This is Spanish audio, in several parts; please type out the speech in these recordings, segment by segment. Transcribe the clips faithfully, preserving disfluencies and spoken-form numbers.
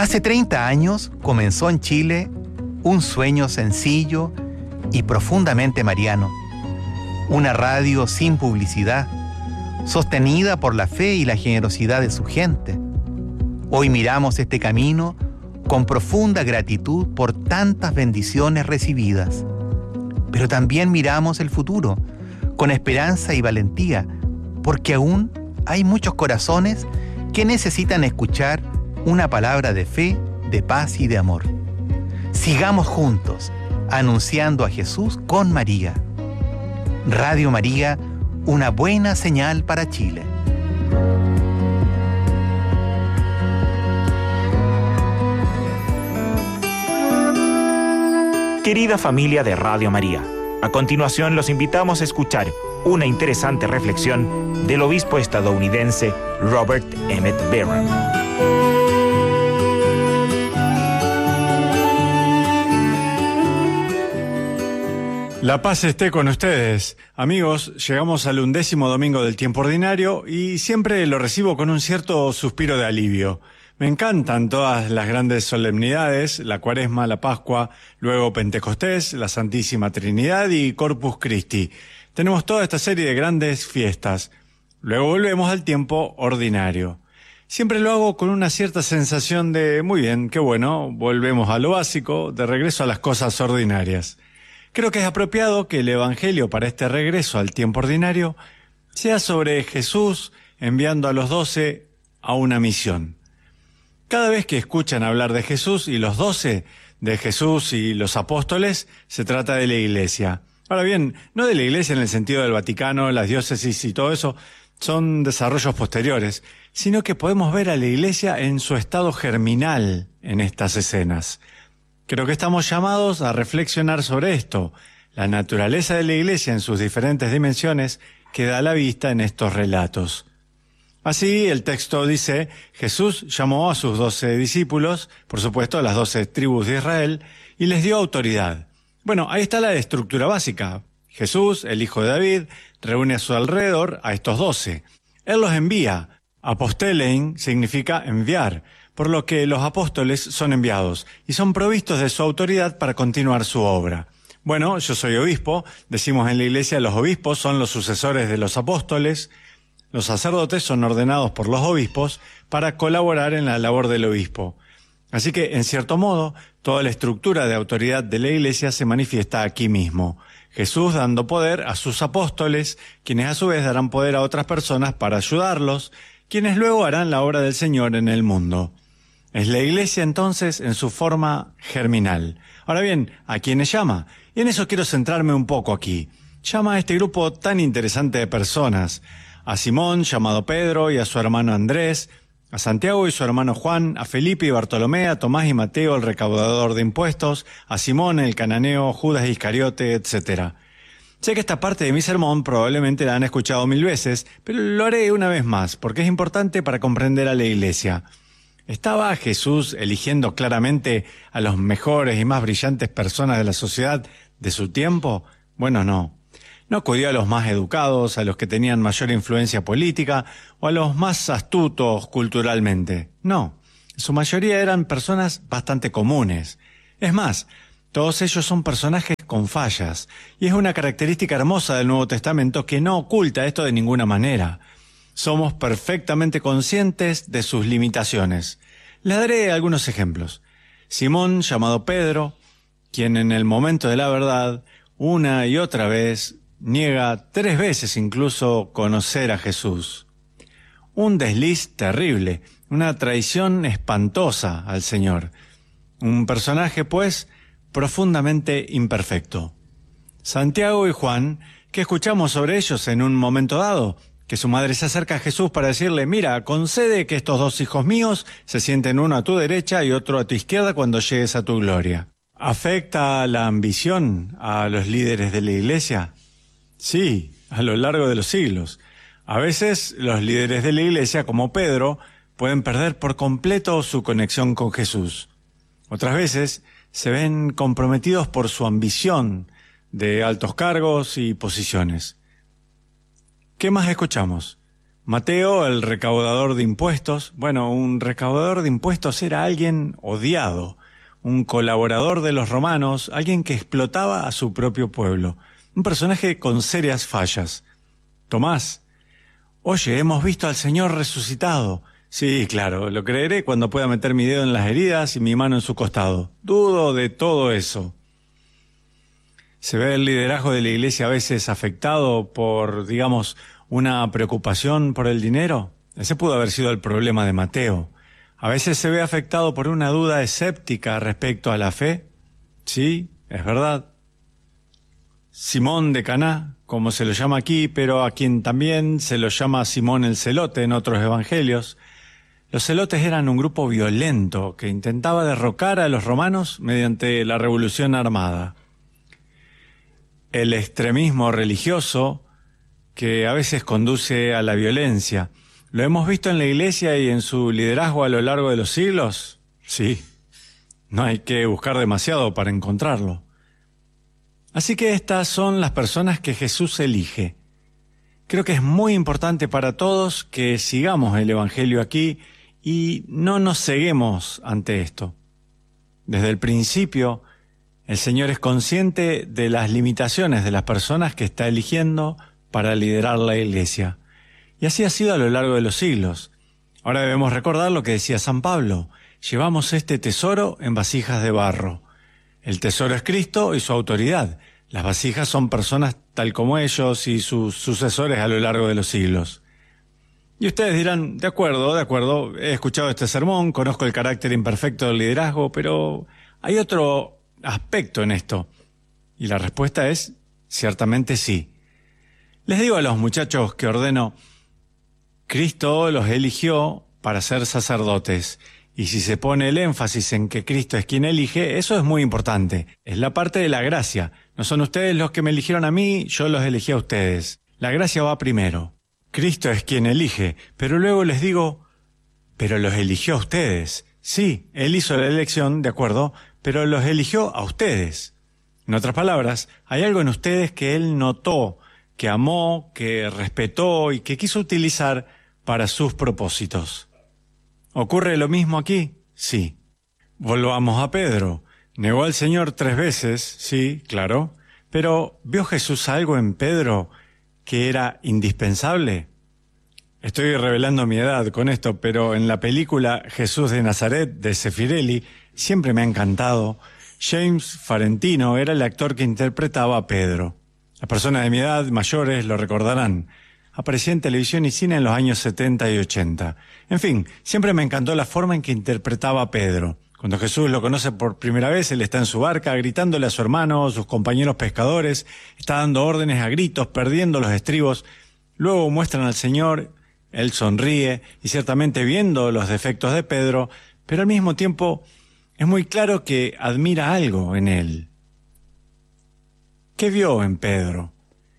Hace treinta años comenzó en Chile un sueño sencillo y profundamente mariano. Una radio sin publicidad, sostenida por la fe y la generosidad de su gente. Hoy miramos este camino con profunda gratitud por tantas bendiciones recibidas. Pero también miramos el futuro con esperanza y valentía, porque aún hay muchos corazones que necesitan escuchar una palabra de fe, de paz y de amor. Sigamos juntos anunciando a Jesús con María. Radio María, una buena señal para Chile. Querida familia de Radio María, a continuación los invitamos a escuchar una interesante reflexión del obispo estadounidense Robert Emmett Barron. La paz esté con ustedes. Amigos, llegamos al undécimo domingo del tiempo ordinario y siempre lo recibo con un cierto suspiro de alivio. Me encantan todas las grandes solemnidades, la Cuaresma, la Pascua, luego Pentecostés, la Santísima Trinidad y Corpus Christi. Tenemos toda esta serie de grandes fiestas. Luego volvemos al tiempo ordinario. Siempre lo hago con una cierta sensación de, muy bien, qué bueno, volvemos a lo básico, de regreso a las cosas ordinarias. Creo que es apropiado que el Evangelio para este regreso al tiempo ordinario sea sobre Jesús enviando a los doce a una misión. Cada vez que escuchan hablar de Jesús y los doce, de Jesús y los apóstoles, se trata de la Iglesia. Ahora bien, no de la Iglesia en el sentido del Vaticano, las diócesis y todo eso, son desarrollos posteriores, sino que podemos ver a la Iglesia en su estado germinal en estas escenas. Creo que estamos llamados a reflexionar sobre esto. La naturaleza de la Iglesia en sus diferentes dimensiones queda a la vista en estos relatos. Así, el texto dice, Jesús llamó a sus doce discípulos, por supuesto a las doce tribus de Israel, y les dio autoridad. Bueno, ahí está la estructura básica. Jesús, el hijo de David, reúne a su alrededor a estos doce. Él los envía. Apostelein significa enviar, por lo que los apóstoles son enviados y son provistos de su autoridad para continuar su obra. Bueno, yo soy obispo, decimos en la Iglesia los obispos son los sucesores de los apóstoles, los sacerdotes son ordenados por los obispos para colaborar en la labor del obispo. Así que, en cierto modo, toda la estructura de autoridad de la Iglesia se manifiesta aquí mismo. Jesús dando poder a sus apóstoles, quienes a su vez darán poder a otras personas para ayudarlos, quienes luego harán la obra del Señor en el mundo. Es la Iglesia entonces en su forma germinal. Ahora bien, ¿a quiénes llama? Y en eso quiero centrarme un poco aquí. Llama a este grupo tan interesante de personas, a Simón, llamado Pedro, y a su hermano Andrés, a Santiago y su hermano Juan, a Felipe y Bartolomé, a Tomás y Mateo, el recaudador de impuestos, a Simón, el cananeo, Judas Iscariote, etcétera. Sé que esta parte de mi sermón probablemente la han escuchado mil veces, pero lo haré una vez más, porque es importante para comprender a la Iglesia. ¿Estaba Jesús eligiendo claramente a los mejores y más brillantes personas de la sociedad de su tiempo? Bueno, no. No acudió a los más educados, a los que tenían mayor influencia política o a los más astutos culturalmente. No, su mayoría eran personas bastante comunes. Es más, todos ellos son personajes con fallas, y es una característica hermosa del Nuevo Testamento que no oculta esto de ninguna manera. Somos perfectamente conscientes de sus limitaciones. Les daré algunos ejemplos. Simón, llamado Pedro, quien en el momento de la verdad, una y otra vez, niega tres veces incluso conocer a Jesús. Un desliz terrible, una traición espantosa al Señor. Un personaje, pues, profundamente imperfecto. Santiago y Juan, ¿qué escuchamos sobre ellos en un momento dado? Que su madre se acerca a Jesús para decirle, mira, concede que estos dos hijos míos se sienten uno a tu derecha y otro a tu izquierda cuando llegues a tu gloria. ¿Afecta la ambición a los líderes de la Iglesia? Sí, a lo largo de los siglos. A veces los líderes de la Iglesia, como Pedro, pueden perder por completo su conexión con Jesús. Otras veces se ven comprometidos por su ambición de altos cargos y posiciones. ¿Qué más escuchamos? Mateo, el recaudador de impuestos. Bueno, un recaudador de impuestos era alguien odiado, un colaborador de los romanos, alguien que explotaba a su propio pueblo, un personaje con serias fallas. Tomás: oye, hemos visto al Señor resucitado. Sí, claro, lo creeré cuando pueda meter mi dedo en las heridas y mi mano en su costado. Dudo de todo eso. Se ve el liderazgo de la iglesia a veces afectado por, digamos, una preocupación por el dinero. Ese pudo haber sido el problema de Mateo. A veces se ve afectado por una duda escéptica respecto a la fe. Sí, es verdad. Simón de Caná, como se lo llama aquí, pero a quien también se lo llama Simón el Celote en otros evangelios. Los celotes eran un grupo violento que intentaba derrocar a los romanos mediante la revolución armada. El extremismo religioso que a veces conduce a la violencia. ¿Lo hemos visto en la iglesia y en su liderazgo a lo largo de los siglos? Sí. No hay que buscar demasiado para encontrarlo. Así que estas son las personas que Jesús elige. Creo que es muy importante para todos que sigamos el Evangelio aquí y no nos ceguemos ante esto. Desde el principio, el Señor es consciente de las limitaciones de las personas que está eligiendo para liderar la iglesia. Y así ha sido a lo largo de los siglos. Ahora debemos recordar lo que decía San Pablo: llevamos este tesoro en vasijas de barro. El tesoro es Cristo y su autoridad. Las vasijas son personas tal como ellos y sus sucesores a lo largo de los siglos. Y ustedes dirán: de acuerdo, de acuerdo, he escuchado este sermón, conozco el carácter imperfecto del liderazgo, pero hay otro aspecto en esto. Y la respuesta es: ciertamente sí. Les digo a los muchachos que ordeno: Cristo los eligió para ser sacerdotes. Y si se pone el énfasis en que Cristo es quien elige, eso es muy importante. Es la parte de la gracia. No son ustedes los que me eligieron a mí, yo los elegí a ustedes. La gracia va primero. Cristo es quien elige, pero luego les digo: pero los eligió a ustedes. Sí, Él hizo la elección, de acuerdo, pero los eligió a ustedes. En otras palabras, hay algo en ustedes que Él notó, que amó, que respetó y que quiso utilizar para sus propósitos. ¿Ocurre lo mismo aquí? Sí. Volvamos a Pedro. Negó al Señor tres veces, sí, claro, pero ¿vio Jesús algo en Pedro que era indispensable? Estoy revelando mi edad con esto, pero en la película Jesús de Nazaret de Zeffirelli siempre me ha encantado. James Farentino era el actor que interpretaba a Pedro. Las personas de mi edad, mayores, lo recordarán. Aparecía en televisión y cine en los años setenta y ochenta. En fin, siempre me encantó la forma en que interpretaba a Pedro. Cuando Jesús lo conoce por primera vez, él está en su barca gritándole a su hermano, sus compañeros pescadores, está dando órdenes a gritos, perdiendo los estribos. Luego muestran al Señor, él sonríe y ciertamente viendo los defectos de Pedro, pero al mismo tiempo es muy claro que admira algo en él. ¿Qué vio en Pedro?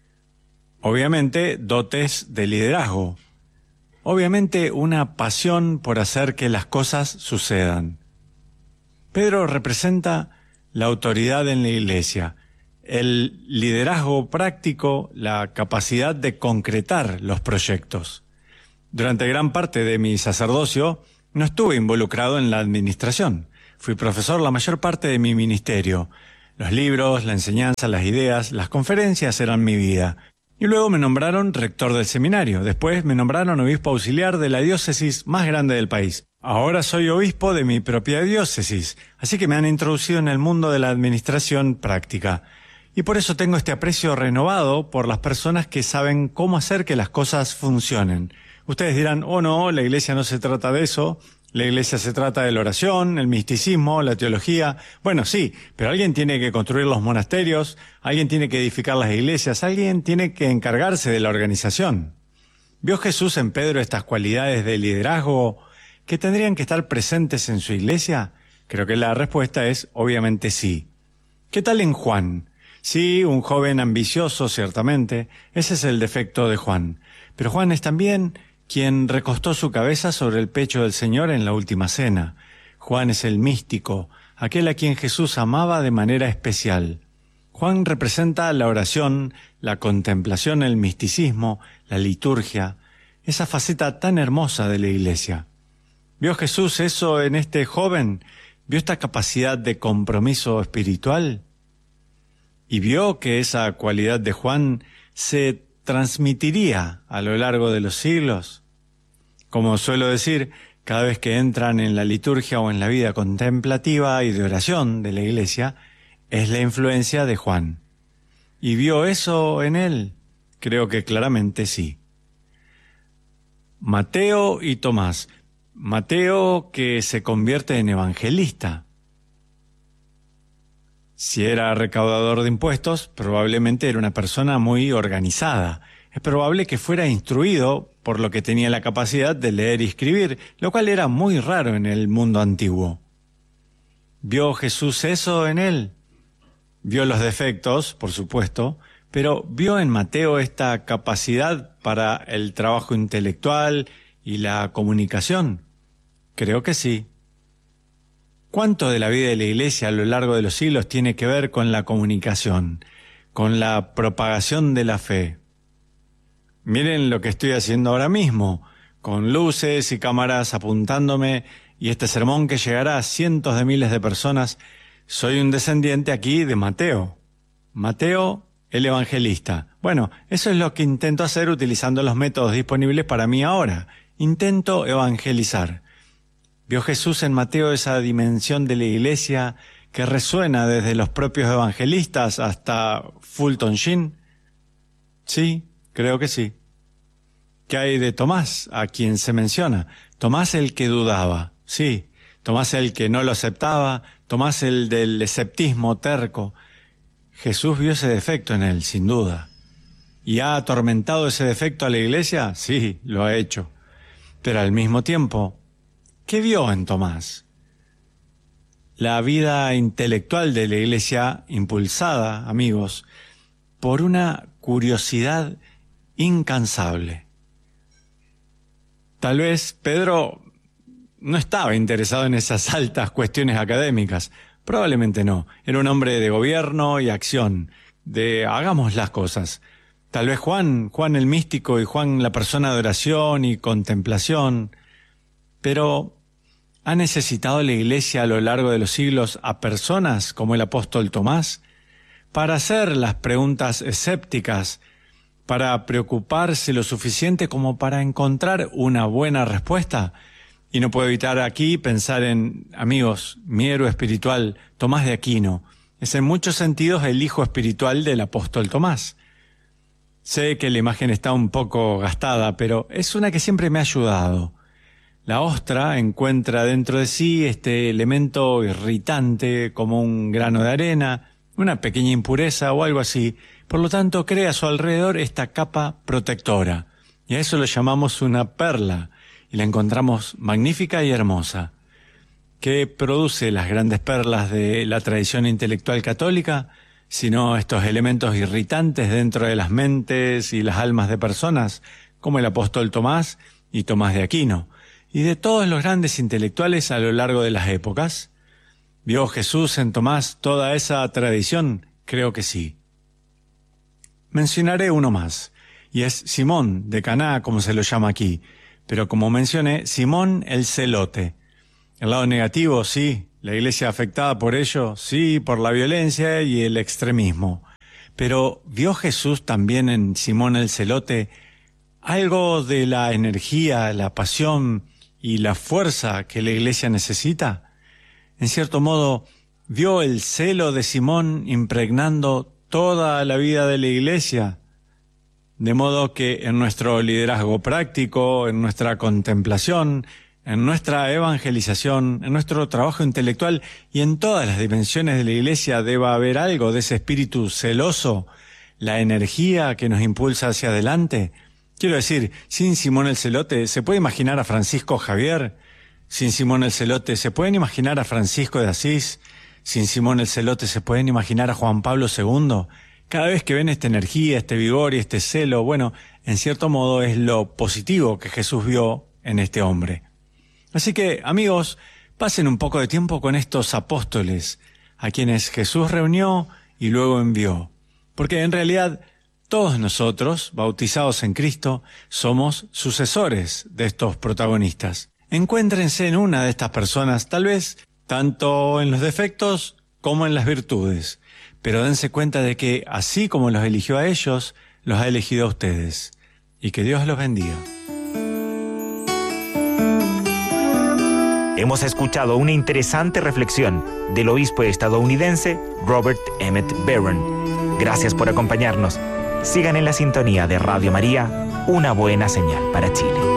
Obviamente, dotes de liderazgo. Obviamente, una pasión por hacer que las cosas sucedan. Pedro representa la autoridad en la iglesia, el liderazgo práctico, la capacidad de concretar los proyectos. Durante gran parte de mi sacerdocio, no estuve involucrado en la administración. Fui profesor la mayor parte de mi ministerio. Los libros, la enseñanza, las ideas, las conferencias eran mi vida. Y luego me nombraron rector del seminario. Después me nombraron obispo auxiliar de la diócesis más grande del país. Ahora soy obispo de mi propia diócesis, así que me han introducido en el mundo de la administración práctica. Y por eso tengo este aprecio renovado por las personas que saben cómo hacer que las cosas funcionen. Ustedes dirán: oh no, la iglesia no se trata de eso. La iglesia se trata de la oración, el misticismo, la teología. Bueno, sí, pero alguien tiene que construir los monasterios, alguien tiene que edificar las iglesias, alguien tiene que encargarse de la organización. ¿Vio Jesús en Pedro estas cualidades de liderazgo que tendrían que estar presentes en su iglesia? Creo que la respuesta es obviamente sí. ¿Qué tal en Juan? Sí, un joven ambicioso, ciertamente. Ese es el defecto de Juan. Pero Juan es también quien recostó su cabeza sobre el pecho del Señor en la última cena. Juan es el místico, aquel a quien Jesús amaba de manera especial. Juan representa la oración, la contemplación, el misticismo, la liturgia. esa faceta tan hermosa de la iglesia. ¿Vio Jesús eso en este joven? ¿Vio esta capacidad de compromiso espiritual? ¿Y vio que esa cualidad de Juan se transmitiría a lo largo de los siglos? Como suelo decir, cada vez que entran en la liturgia o en la vida contemplativa y de oración de la iglesia, es la influencia de Juan. ¿Y vio eso en él? Creo que claramente sí. Mateo y Tomás. Mateo, que se convierte en evangelista. Si era recaudador de impuestos, probablemente era una persona muy organizada. Es probable que fuera instruido, por lo que tenía la capacidad de leer y escribir, lo cual era muy raro en el mundo antiguo. ¿Vio Jesús eso en él? Vio los defectos, por supuesto, pero ¿vio en Mateo esta capacidad para el trabajo intelectual y la comunicación? Creo que sí. ¿Cuánto de la vida de la Iglesia a lo largo de los siglos tiene que ver con la comunicación, con la propagación de la fe? Miren lo que estoy haciendo ahora mismo, con luces y cámaras apuntándome, y este sermón que llegará a cientos de miles de personas. Soy un descendiente aquí de Mateo. Mateo, el evangelista. Bueno, eso es lo que intento hacer utilizando los métodos disponibles para mí ahora. Intento evangelizar. ¿Vio Jesús en Mateo esa dimensión de la iglesia que resuena desde los propios evangelistas hasta Fulton Sheen? Sí, creo que sí. ¿Qué hay de Tomás, a quien se menciona? Tomás el que dudaba, sí. Tomás el que no lo aceptaba, Tomás el del esceptismo terco. Jesús vio ese defecto en él, sin duda. ¿Y ha atormentado ese defecto a la iglesia? Sí, lo ha hecho. Pero al mismo tiempo, ¿qué vio en Tomás? La vida intelectual de la iglesia impulsada, amigos, por una curiosidad incansable. Tal vez Pedro no estaba interesado en esas altas cuestiones académicas. Probablemente no. Era un hombre de gobierno y acción, de hagamos las cosas. Tal vez Juan, Juan el místico y Juan la persona de oración y contemplación. Pero ¿ha necesitado la iglesia a lo largo de los siglos a personas como el apóstol Tomás para hacer las preguntas escépticas, para preocuparse lo suficiente como para encontrar una buena respuesta? Y no puedo evitar aquí pensar en, amigos, mi héroe espiritual, Tomás de Aquino. Es en muchos sentidos el hijo espiritual del apóstol Tomás. Sé que la imagen está un poco gastada, pero es una que siempre me ha ayudado. La ostra encuentra dentro de sí este elemento irritante como un grano de arena, una pequeña impureza o algo así. Por lo tanto, crea a su alrededor esta capa protectora. Y a eso lo llamamos una perla. Y la encontramos magnífica y hermosa. ¿Qué produce las grandes perlas de la tradición intelectual católica? Sino estos elementos irritantes dentro de las mentes y las almas de personas, como el apóstol Tomás y Tomás de Aquino, y de todos los grandes intelectuales a lo largo de las épocas. ¿Vio Jesús en Tomás toda esa tradición? Creo que sí. Mencionaré uno más, y es Simón de Caná, como se lo llama aquí. Pero como mencioné, Simón el celote. El lado negativo, sí, la iglesia afectada por ello, sí, por la violencia y el extremismo. Pero ¿vio Jesús también en Simón el celote algo de la energía, la pasión y la fuerza que la iglesia necesita? En cierto modo, ¿vio el celo de Simón impregnando toda la vida de la iglesia? De modo que en nuestro liderazgo práctico, en nuestra contemplación, en nuestra evangelización, en nuestro trabajo intelectual y en todas las dimensiones de la iglesia deba haber algo de ese espíritu celoso, la energía que nos impulsa hacia adelante. Quiero decir, sin Simón el Celote, ¿se puede imaginar a Francisco Javier? Sin Simón el Celote, ¿se pueden imaginar a Francisco de Asís? Sin Simón el Celote, ¿se pueden imaginar a Juan Pablo segundo? Cada vez que ven esta energía, este vigor y este celo, bueno, en cierto modo es lo positivo que Jesús vio en este hombre. Así que, amigos, pasen un poco de tiempo con estos apóstoles, a quienes Jesús reunió y luego envió. Porque en realidad Todos nosotros, bautizados en Cristo, somos sucesores de estos protagonistas. Encuéntrense en una de estas personas, tal vez tanto en los defectos como en las virtudes, pero dense cuenta de que, así como los eligió a ellos, los ha elegido a ustedes. Y que Dios los bendiga. Hemos escuchado una interesante reflexión del obispo estadounidense Robert Emmett Barron. Gracias por acompañarnos. Sigan en la sintonía de Radio María, una buena señal para Chile.